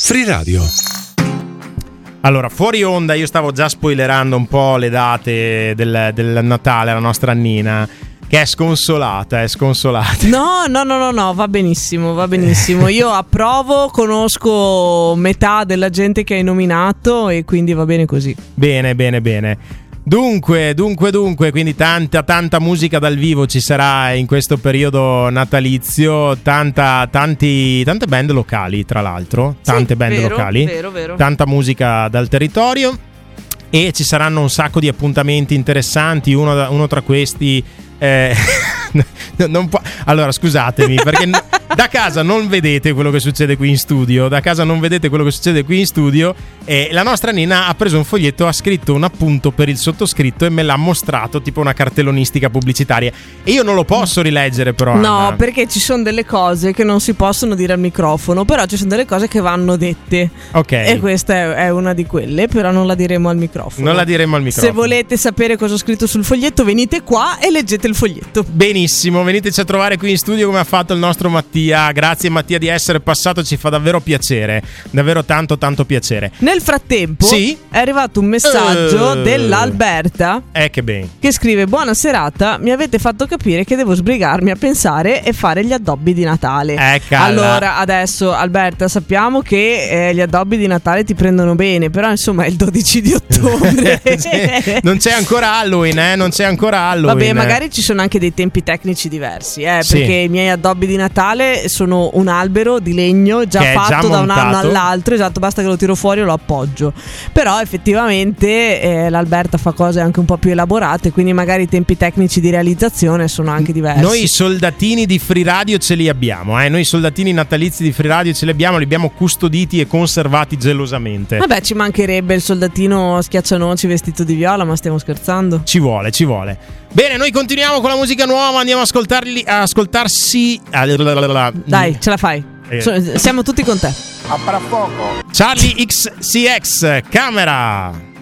Free Radio. Allora, fuori onda io stavo già spoilerando un po' le date del Natale alla nostra Nina, che è sconsolata. No, va benissimo. Io approvo, conosco metà della gente che hai nominato e quindi va bene così. Bene. Dunque, quindi tanta musica dal vivo ci sarà in questo periodo natalizio, tante band locali, tra l'altro, vero. Tanta musica dal territorio e ci saranno un sacco di appuntamenti interessanti, uno tra questi non può. Allora, scusatemi, perché da casa non vedete quello che succede qui in studio. E la nostra Nina ha preso un foglietto, ha scritto un appunto per il sottoscritto e me l'ha mostrato tipo una cartellonistica pubblicitaria. E io non lo posso rileggere, però. No, Anna, perché ci sono delle cose che non si possono dire al microfono, però ci sono delle cose che vanno dette. Ok. E questa è una di quelle, però non la diremo al microfono. Se volete sapere cosa ho scritto sul foglietto, venite qua e leggete il foglietto. Benissimo, veniteci a trovare qui in studio come ha fatto il nostro Mattia. Grazie Mattia di essere passato, ci fa davvero piacere, davvero tanto piacere. Nel frattempo sì? È arrivato un messaggio dell'Alberta che ben. che scrive: buona serata, mi avete fatto capire che devo sbrigarmi a pensare e fare gli addobbi di Natale. Allora adesso Alberta, sappiamo che gli addobbi di Natale ti prendono bene, però insomma è il 12 di ottobre. Non c'è ancora Halloween. Vabbè, magari ci sono anche dei tempi tecnici diversi, sì. Perché i miei addobbi di Natale sono un albero di legno già che fatto da un anno montato. all'altro, esatto, basta che lo tiro fuori e lo appoggio. Però effettivamente l'Alberta fa cose anche un po' più elaborate, quindi magari i tempi tecnici di realizzazione sono anche diversi. Noi soldatini di Free Radio ce li abbiamo, noi soldatini natalizi di Free Radio ce li abbiamo custoditi e conservati gelosamente. Vabbè, ci mancherebbe il soldatino schiaccianoci vestito di viola, ma stiamo scherzando? Ci vuole. Bene, noi continuiamo con la musica nuova, andiamo a ascoltarsi. Dai, ce la fai. Siamo tutti con te. A fra poco. Charlie XCX, Camera.